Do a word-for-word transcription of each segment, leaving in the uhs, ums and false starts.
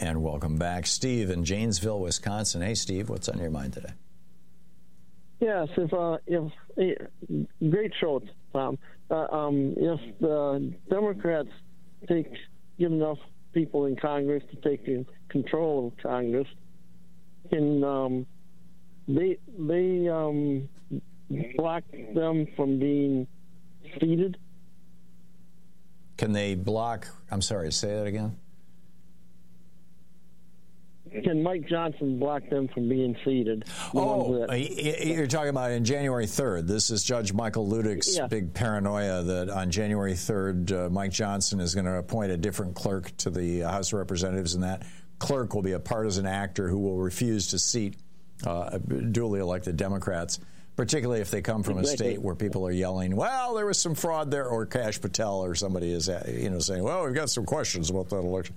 And welcome back. Steve in Janesville, Wisconsin. Hey, Steve, what's on your mind today? Yes, if, uh, if uh, great show, Tom. Uh, um, if the Democrats take get enough people in Congress to take control of Congress, can um, they they um, block them from being seated? Can they block? I'm sorry, say that again. Can Mike Johnson block them from being seated? Oh, that, you're talking about in January third. This is Judge Michael Ludick's yeah. big paranoia that on January third, uh, Mike Johnson is going to appoint a different clerk to the House of Representatives, and that clerk will be a partisan actor who will refuse to seat uh, duly elected Democrats, particularly if they come from exactly. a state where people are yelling, well, there was some fraud there, or Kash Patel or somebody is you know saying, well, we've got some questions about that election.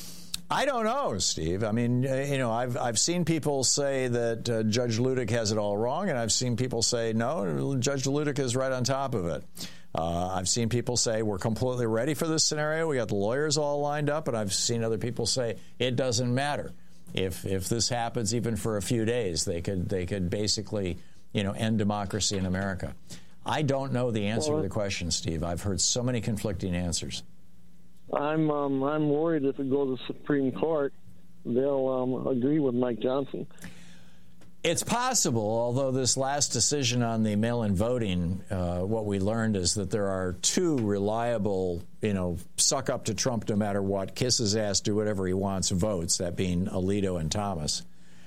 I don't know, Steve. I mean, you know, I've I've seen people say that uh, Judge Ludick has it all wrong, and I've seen people say, no, Judge Ludick is right on top of it. Uh, I've seen people say we're completely ready for this scenario. We got the lawyers all lined up, and I've seen other people say it doesn't matter. If if this happens even for a few days, they could they could basically, you know, end democracy in America. I don't know the answer well, to the question, Steve. I've heard so many conflicting answers. I'm um, I'm worried if it goes to the Supreme Court, they'll um, agree with Mike Johnson. It's possible, although this last decision on the mail-in voting, uh, what we learned is that there are two reliable, you know, suck up to Trump no matter what, kiss his ass, do whatever he wants votes, that being Alito and Thomas,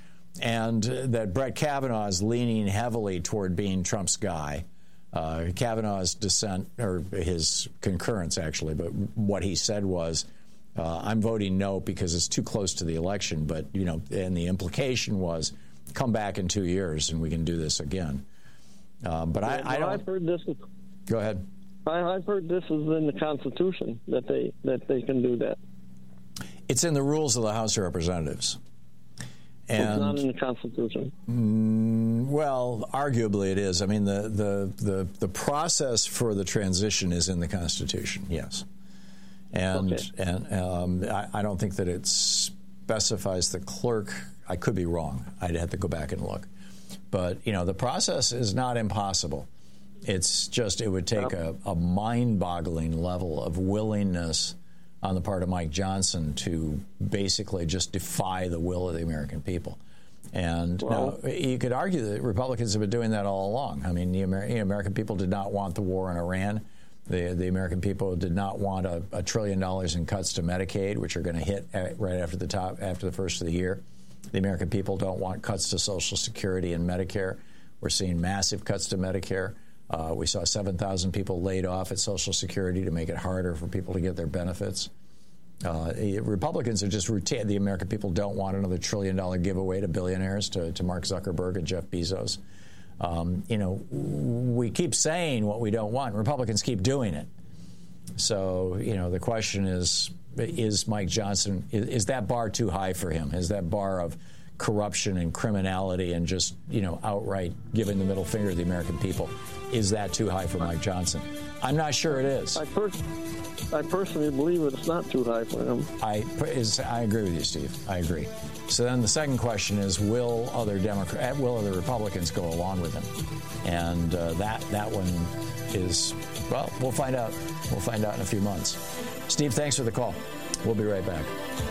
and that Brett Kavanaugh is leaning heavily toward being Trump's guy. Uh, Kavanaugh's dissent, or his concurrence, actually, but what he said was, uh, I'm voting no because it's too close to the election. But, you know, and the implication was, come back in two years and we can do this again. Uh, but yeah, I, I don't. I've heard this. Go ahead. I, I've heard this is in the Constitution that they that they can do that. It's in the rules of the House of Representatives. And, it's not in the Constitution. Mm, well, arguably it is. I mean, the, the, the, the process for the transition is in the Constitution, yes. And okay. and um, I, I don't think that it specifies the clerk. I could be wrong. I'd have to go back and look. But, you know, the process is not impossible. It's just it would take a, a mind-boggling level of willingness on the part of Mike Johnson to basically just defy the will of the American people. And well, now, you could argue that Republicans have been doing that all along. I mean, the Amer- you know, American people did not want the war in Iran. The, the American people did not want a, a trillion dollars in cuts to Medicaid, which are going to hit at, right after the top, after the first of the year. The American people don't want cuts to Social Security and Medicare. We're seeing massive cuts to Medicare. Uh, we saw seven thousand people laid off at Social Security to make it harder for people to get their benefits. Uh, Republicans are just routine. The American people don't want another trillion dollar giveaway to billionaires, to, to Mark Zuckerberg and Jeff Bezos. Um, you know, we keep saying what we don't want. Republicans keep doing it. So, you know, the question is, is Mike Johnson, is, is that bar too high for him? Is that bar of corruption and criminality and just, you know, outright giving the middle finger to the American people, is that too high for Mike Johnson? I'm not sure it is. I, per- I personally believe it's not too high for him. I, is, I agree with you, Steve. I agree. So then the second question is, will other Democrat, will other Republicans go along with him? And uh, that that one is, well, we'll find out. We'll find out in a few months. Steve, thanks for the call. We'll be right back.